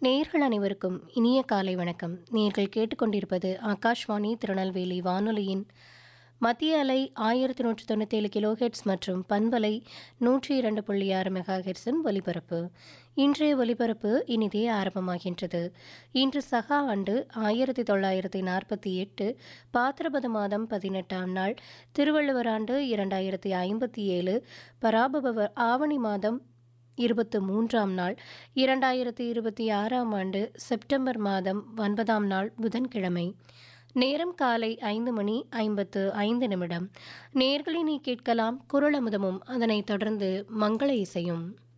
நேயர்கள் அனைவருக்கும் இனிய காலை வணக்கம். நேயர்கள் கேட்டுக்கொண்டிருப்பது ஆகாஷ்வாணி திருநெல்வேலி வானொலியின் மத்திய அலை 1197 கிலோஹெட்ஸ் மற்றும் பண்பலை 102.6 மெகாஹெட்ஸின் ஒலிபரப்பு. இன்றைய ஒலிபரப்பு இனிதே ஆரம்பமாகின்றது. இன்று சகா ஆண்டு 1948 பாத்திரபத மாதம் 18ஆம் நாள், திருவள்ளுவர் ஆண்டு 2057, பராபவ ஆவணி மாதம் 23ஆம் நாள், 2026ஆம் ஆண்டு செப்டம்பர் மாதம் 9ஆம் நாள் புதன்கிழமை. நேரம் காலை 5:55. நேயர்களை நீ கேட்கலாம் குரல் அமுதமும், அதனைத் தொடர்ந்து மங்கள இசையும்.